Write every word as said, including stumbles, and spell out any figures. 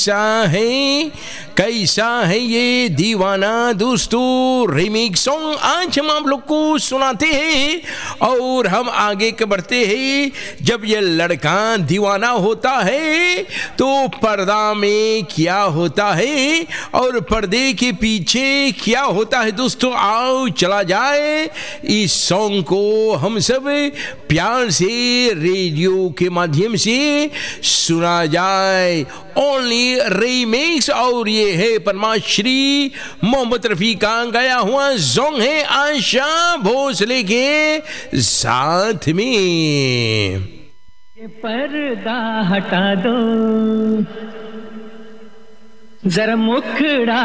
कैसा है कैसा है ये दीवाना दोस्तों रिमिक्स सॉन्ग आज हम आप लोग को सुनाते हैं और हम आगे के बढ़ते हैं। जब ये लड़का दीवाना होता है तो पर्दा में क्या होता है और पर्दे के पीछे क्या होता है दोस्तों, आओ चला जाए इस सॉन्ग को हम सब प्यार से रेडियो के माध्यम से सुना जाए। ओनली रीमिक्स और ये है पद्माश्री मोहम्मद रफी का गाया हुआ सॉन्ग है आशा भोसले के साथ में। ये पर्दा हटा दो जरा मुखड़ा